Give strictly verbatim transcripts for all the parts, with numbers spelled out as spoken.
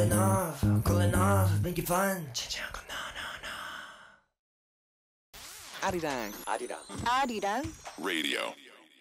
enough, cool enough, make it fun. No, no, no. 아리랑 아리랑 아리랑 Radio.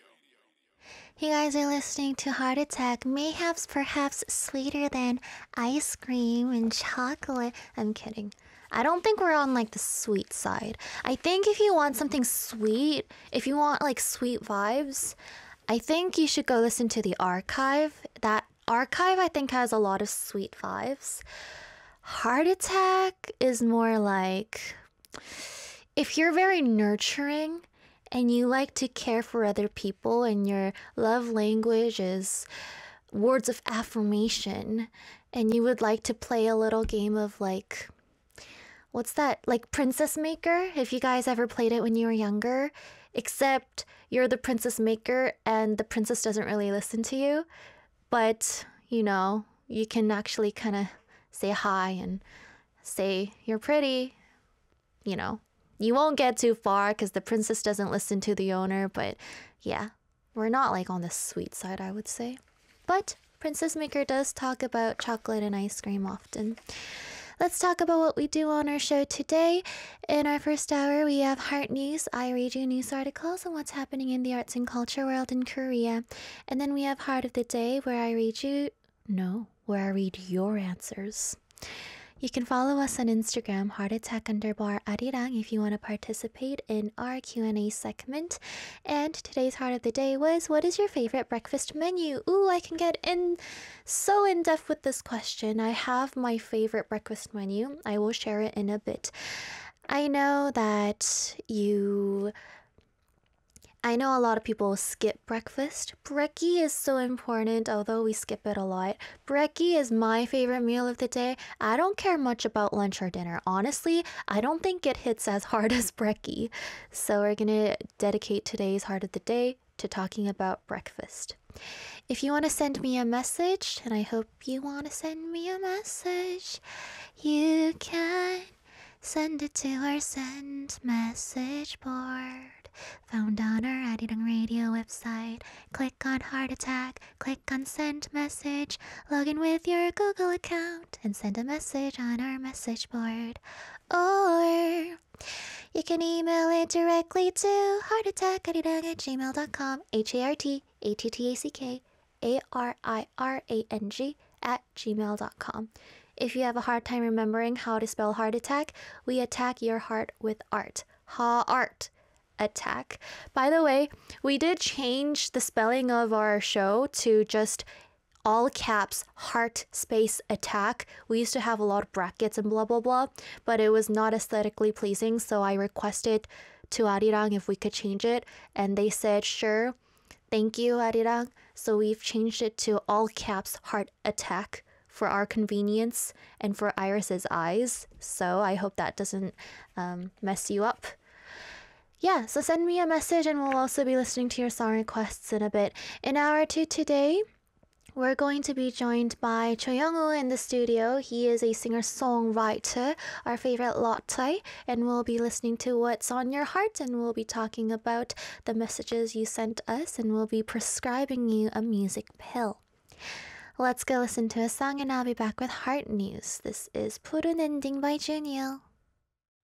You guys are listening to Heart Attack, mayhaps perhaps sweeter than ice cream and chocolate. I'm kidding. I don't think we're on like the sweet side. I think if you want something sweet, if you want like sweet vibes, I think you should go listen to the archive. That archive I think has a lot of sweet vibes. Heart Attack is more like if you're very nurturing and you like to care for other people and your love language is words of affirmation and you would like to play a little game of like, what's that? Like Princess Maker, if you guys ever played it when you were younger, except you're the princess maker and the princess doesn't really listen to you, but you know, you can actually kind of say hi and say you're pretty, you know. You won't get too far because the princess doesn't listen to the owner, but yeah, we're not like on the sweet side, I would say. But Princess Maker does talk about chocolate and ice cream often. Let's talk about what we do on our show today. In our first hour, we have Heart News. I read you news articles on what's happening in the arts and culture world in Korea. And then we have Heart of the Day, where I read you, no, where I read your answers. You can follow us on Instagram, heartattack underbar arirang, if you want to participate in our Q and A segment. And today's Heart of the Day was, what is your favorite breakfast menu? Ooh, I can get in so in-depth with this question. I have my favorite breakfast menu. I will share it in a bit. I know that you... I know a lot of people skip breakfast. Brekkie is so important, although we skip it a lot. Brekkie is my favorite meal of the day. I don't care much about lunch or dinner. Honestly, I don't think it hits as hard as brekkie. So we're gonna dedicate today's Heart of the Day to talking about breakfast. If you want to send me a message, and I hope you want to send me a message, you can send it to our send message board. Found on our Arirang Radio website. Click on Heart Attack, click on Send Message, log in with your Google account, and send a message on our message board. Or you can email it directly to heartattackarirang at gmail dot com, H A R T A T T A C K A R I R A N G at gmail dot com. If you have a hard time remembering how to spell heart attack, we attack your heart with art. Ha-art. Attack. By the way, we did change the spelling of our show to just all caps heart space attack. We used to have a lot of brackets and blah blah blah, but it was not aesthetically pleasing, so I requested to Arirang if we could change it, and they said sure, thank you Arirang. So we've changed it to all caps heart attack for our convenience and for Iris's eyes, so I hope that doesn't um, mess you up. Yeah, so send me a message and we'll also be listening to your song requests in a bit. In hour two today, we're going to be joined by Cho Young-woo in the studio. He is a singer-songwriter, our favorite latte, and we'll be listening to what's on your heart, and we'll be talking about the messages you sent us, and we'll be prescribing you a music pill. Let's go listen to a song and I'll be back with Heart News. This is 푸른 엔딩 by Junyo.